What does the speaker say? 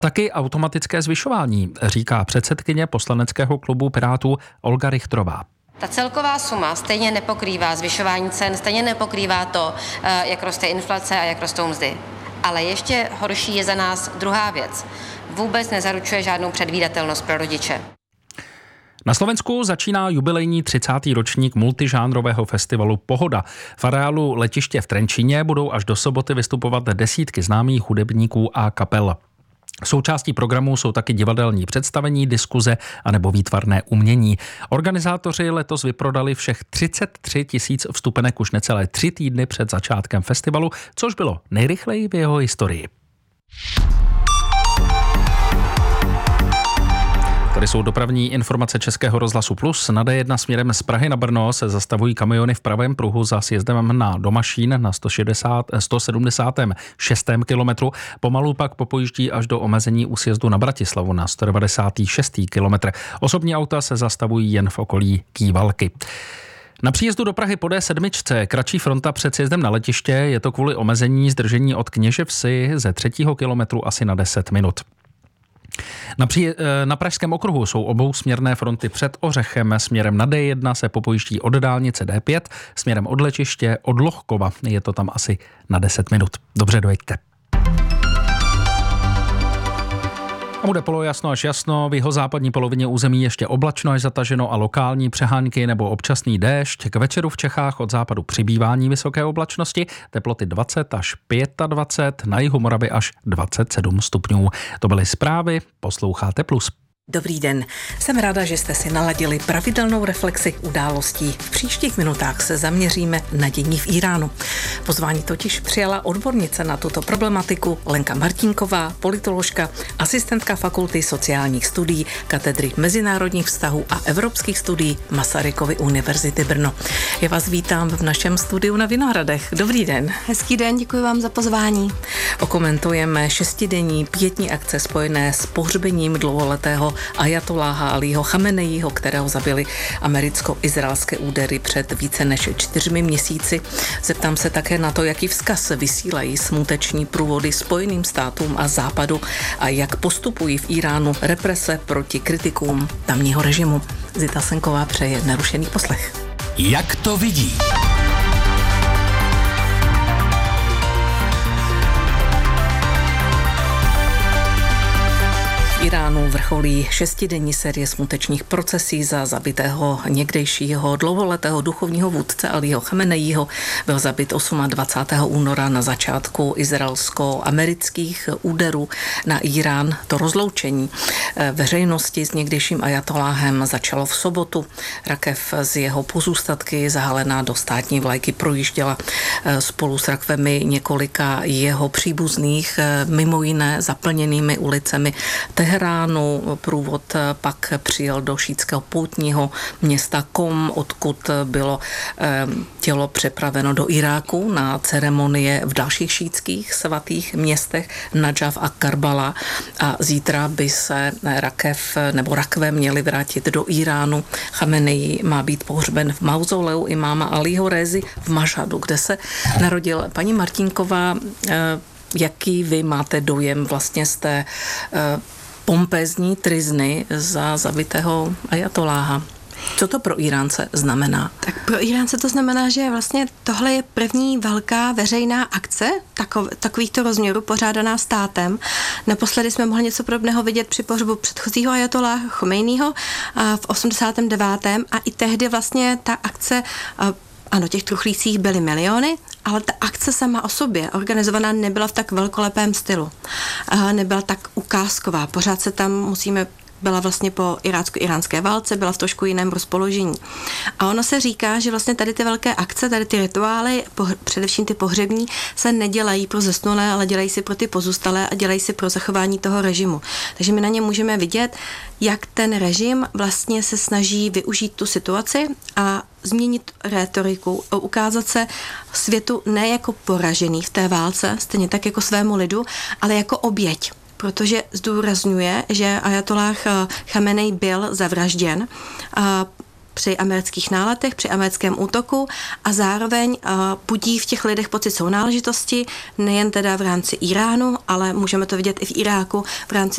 Taky automatické zvyšování, říká předsedkyně poslaneckého klubu Pirátů Olga Richtrová. Ta celková suma stejně nepokrývá zvyšování cen, stejně nepokrývá to, jak roste inflace a jak rostou mzdy. Ale ještě horší je za nás druhá věc. Vůbec nezaručuje žádnou předvídatelnost pro rodiče. Na Slovensku začíná jubilejní 30. ročník multižánrového festivalu Pohoda. V areálu letiště v Trenčíně budou až do soboty vystupovat desítky známých hudebníků a kapel. Součástí programu jsou taky divadelní představení, diskuze anebo výtvarné umění. Organizátoři letos vyprodali všech 33 000 vstupenek už necelé 3 týdny před začátkem festivalu, což bylo nejrychleji v jeho historii. Tady jsou dopravní informace Českého rozhlasu Plus. Na D1 směrem z Prahy na Brno se zastavují kamiony v pravém pruhu za sjezdem na Domašín na 176. kilometru. Pomalu pak popojíždí až do omezení u sjezdu na Bratislavu na 196. kilometr. Osobní auta se zastavují jen v okolí Kývalky. Na příjezdu do Prahy po D7 kratší fronta před sjezdem na letiště, je to kvůli omezení zdržení od Kněževsi ze 3. kilometru asi na 10 minut. Na Pražském okruhu jsou obousměrné fronty před Ořechem. Směrem na D1 se popojíždí od dálnice D5, směrem od letiště od Lohkova. Je to tam asi na 10 minut. Dobře, dojeďte. A bude polojasno až jasno, v jihozápadní polovině území ještě oblačno až zataženo a lokální přehánky nebo občasný déšť. K večeru v Čechách od západu přibývání vysoké oblačnosti, teploty 20 až 25, na jihu Moravy až 27 stupňů. To byly zprávy, posloucháte Plus. Dobrý den, jsem ráda, že jste si naladili pravidelnou reflexi událostí. V příštích minutách se zaměříme na dění v Íránu. Pozvání totiž přijala odbornice na tuto problematiku Lenka Martinková, politoložka, asistentka Fakulty sociálních studií, katedry mezinárodních vztahů a evropských studií Masarykovy univerzity Brno. Já vás vítám v našem studiu na Vinohradech. Dobrý den. Hezký den, děkuji vám za pozvání. Okomentujeme 6denní pietní akce spojené s pohřbením dlouholetého ajatoláha Alího Chameneího, kterého zabili americko-izraelské údery před více než 4 měsíci. Zeptám se také na to, jaký vzkaz vysílají smuteční průvody Spojeným státům a Západu a jak postupují v Íránu represe proti kritikům tamního režimu. Zita Senková přeje nerušený poslech. Jak to vidí? V Iránu vrcholí 6denní série smutečných procesí za zabitého někdejšího dlouholetého duchovního vůdce Alího Chameneího. Byl zabit 28. února na začátku izraelsko-amerických úderů na Irán. To rozloučení veřejnosti s někdejším ajatoláhem začalo v sobotu. Rakev z jeho pozůstatky zahalená do státní vlajky projížděla spolu s rakvemi několika jeho příbuzných, mimo jiné zaplněnými ulicemi Teheránu. Průvod pak přijel do šítského poutního města Kom, odkud bylo tělo přepraveno do Iráku na ceremonie v dalších šítských svatých městech Nadžaf a Karbala a zítra by se rakve měly vrátit do Iránu. Chameneí má být pohřben v mauzoleu imáma Alího Rézy v Mašhadu, kde se narodil. Paní Martinková, jaký vy máte dojem vlastně z té pompézní tryzny za zabitého ajatoláha? Co to pro Iránce znamená? Tak pro Iránce to znamená, že vlastně tohle je první velká veřejná akce takovýchto rozměrů pořádaná státem. Naposledy jsme mohli něco podobného vidět při pohřbu předchozího ajatoláha Chomejního v 89. a i tehdy vlastně ta akce, ano, těch truchlících byly miliony, ale ta akce sama o sobě organizovaná nebyla v tak velkolepém stylu. Nebyla tak ukázková. Pořád se tam byla vlastně po irácko-iránské válce, byla v trošku jiném rozpoložení. A ono se říká, že vlastně tady ty velké akce, tady ty rituály, především ty pohřební, se nedělají pro zesnulé, ale dělají si pro ty pozůstalé a dělají si pro zachování toho režimu. Takže my na ně můžeme vidět, jak ten režim vlastně se snaží využít tu situaci a změnit rétoriku, ukázat se světu ne jako poražený v té válce, stejně tak jako svému lidu, ale jako oběť. Protože zdůrazňuje, že ajatolláh Chamenej byl zavražděn při amerických náletech, při americkém útoku a zároveň budí v těch lidech pocit sounáležitosti, nejen teda v rámci Iránu, ale můžeme to vidět i v Iráku v rámci